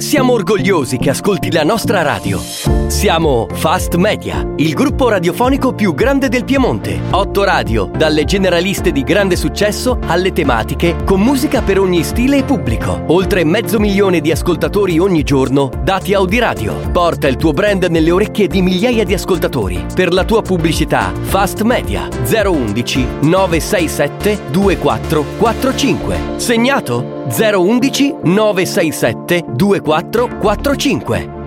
Siamo orgogliosi che ascolti la nostra radio. Siamo Fast Media, il gruppo radiofonico più grande del Piemonte. 8 radio, dalle generaliste di grande successo alle tematiche, con musica per ogni stile e pubblico. Oltre 500.000 di ascoltatori ogni giorno, dati Audiradio. Porta il tuo brand nelle orecchie di migliaia di ascoltatori. Per la tua pubblicità, Fast Media 011 967 2445. Segnato? 011 967 2445.